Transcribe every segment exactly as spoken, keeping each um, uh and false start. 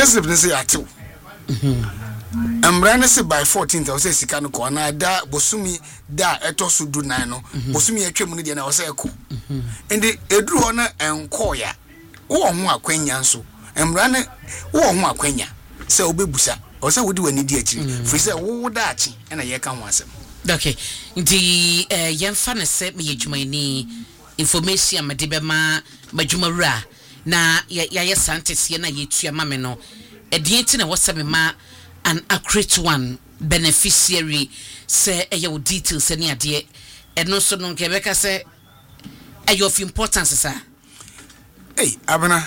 payslip ne say atew Embrane se by fourteenth o say sika no ko na da bosumi da etoso du nine no bosumi atwam ne de na o say ko ende eduru ho na enko ya wo ho akwanya nso embrane wo ho akwanya se obebusa o say wodi wani di akiri fi say wo da achi na ye ka ho asem. Okay, the uh, yemfa na se me yedwuma ni information ma de be ma madwuma wura na ya ya scientist ye na yetua ma me no edie ti na wo se me ma an accurate one beneficiary say e your details any ade eno so no nke beka say e of importance sir. Hey abana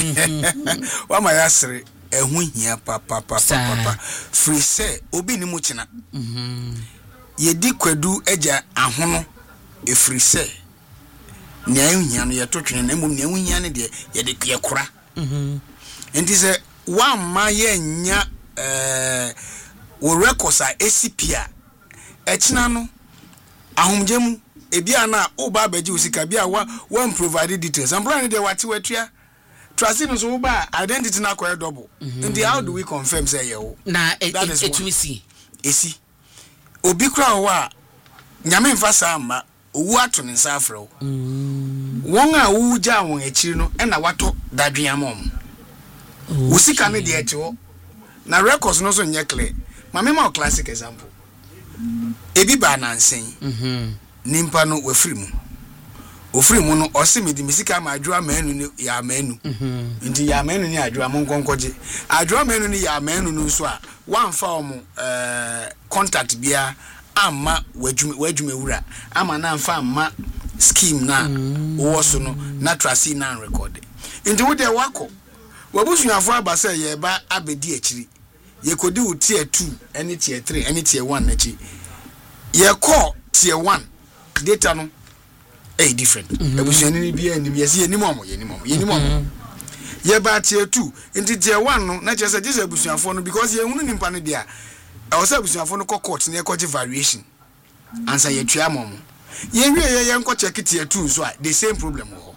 wa ma yasre ehu hia papa papa papa free say obi ni mu kina mhm yedi kwadu eja ahono e free say nya ehu hia no ye to twene na mum nya ehu hia ne de ye de yakura mhm enti say wa ma ye nya eh wo records a A C P a echina no ahomjemu ebia na oba baji usika bia wa one provide details and brand dey wati watua trust no so ba identity na kwa double and how do we confirm say you na etumi si esi obi kra ho a nyame mfa sa ma owu ato ne nsa afro won a wu ja won akiri no e na wato dadwea mom usika ne de echo na records no so nye clear mama ma classic example ebi ba na nsen mhm nimpa no wafiri mu ofiri mu no ose medi misika ma adwa manu ni ya manu mhm ndi ya manu ni adwa mo nkonkoje adwa manu ni ya manu no so a wanfa omo eh contact bia amma wadwume wadwume wura ama na mfa amma scheme na wo so no na tracing na record ndi wo de wako wabusuafo abasa ye ba abedi akiri ye kodi wo tier two any tier three any tier one na chi ye call tier one data no eh different abusuani ni bia ni yesi ni momo ye ni momo ye ni momo ye ba tier two into tier one no na chese just abusuafo no because ye hunu nimpa no dia e wo say abusuafo no court na ye koji variation answer ye twa momo ye wie ye ye nko check tier two so the same problem ho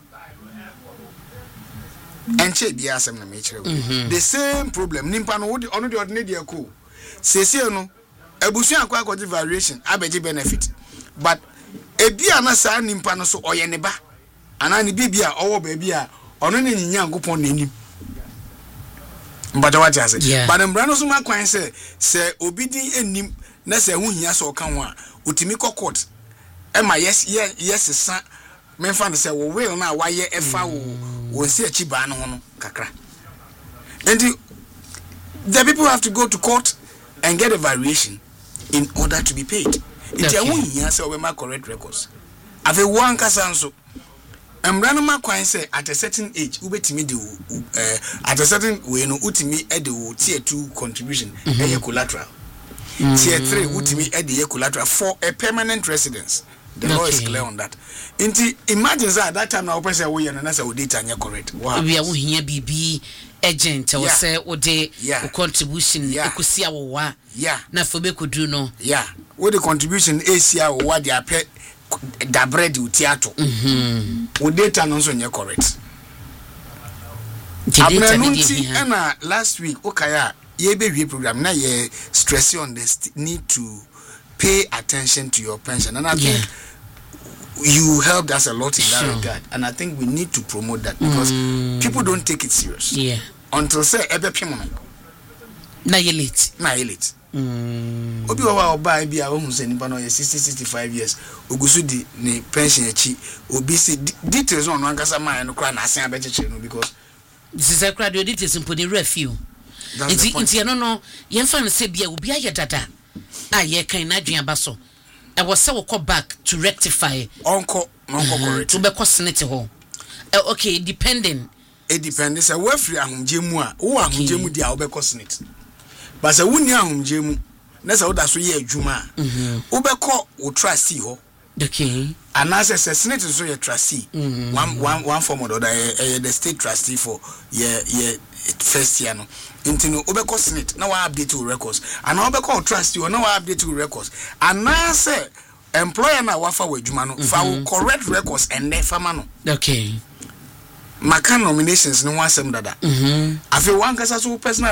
enche bia asem na me kire the same problem nimpa no wodi ono de ordinary dia ko sese no abusuan akwa koji variation abeji benefit but ebia na sa nimpa no so oye ne ba ana ne bibia owo ba bia ono ne nyinya nkopon nanim mbata wacha se but mbra no so ma kwan se se obidi enim na se hu hia so ka ho a otimi court e ma yes yes sa menfa no se wo will na waye efa wo wo se achi ba no no kakra and the, the people have to go to court and get a variation in order to be paid. It ya won hia se we ma correct records ave one kasanso emra no ma kwan say at a certain age ubetimi de uh, at a certain way no utimi e de tier two contribution mm -hmm. e collateral mm -hmm. tier three utimi e de collateral for a permanent residence. The okay. law is clear on that. Inti imagine that that time na opese wo ye no na say wo data nya correct. Wow. We are hia bibi agent or say wo de contribution ekusia wo wa. Yeah. Na fobe kudu no. Yeah. Wo the contribution esia wo wa dia pe da bread utiato. Mhm. Wo data no so nya correct. Abna nunti na last week okaya ye be wie program na ye stress on the need to pay attention to your pension, and I think yeah. you helped us a lot in that sure. regard, and I think we need to promote that because mm. people don't take it serious. Yeah. Until say ebe pimona. Na elite. Na elite. Mm. Obi wa oba bi a wo se nipa no ye sixty sixty-five years ogusu di ne pension echi obi se details on ankasa man no kra na asen abecheche no because this is a crowd details in podi review. Inti inti no no yemfa no se bia obi aye dada. Ah, ye can na dwan ba so. I was say we call back to rectify. Uncle, uncle correct. To be cosinate ho. Uh, okay, depending. It depends. Say we free ahomjemu a, wo ahomjemu dia wo be cosinate. But say woni ahomjemu, na say wo da so ye adwuma. Mhm. Wo be call wo trustee ho. Okay. And as a senate so ye trustee. Mm-hmm. One one one form or the other, the state trustee for ye ye first year no. Intino obeko senate na wa update your records and na obeko trust you na wa update your records and na say employer na wa fa wadwuma no fa correct records and then farmer no okay maka nominations no wa sem dada mhm afi wan kasa so personal